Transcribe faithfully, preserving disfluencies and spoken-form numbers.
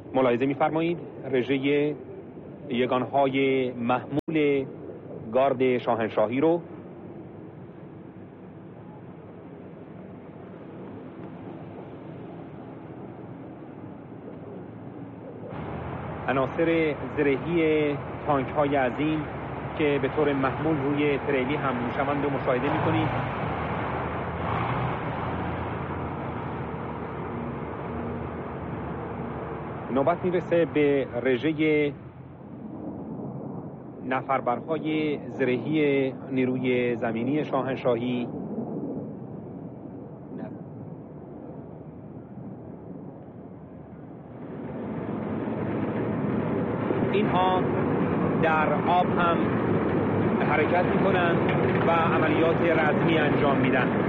ملاحظه می‌فرمایید رژه یگانهای محمول گارد شاهنشاهی رو عناصر زرهی تانک های عظیم که به طور محمول روی تریلی هم میشوند و مشاهده میکنید. نوبت میرسه به رژه نفربرهای زرهی نیروی زمینی شاهنشاهی. اینها در آب هم حرکت میکنند و عملیات رزمی انجام میدن.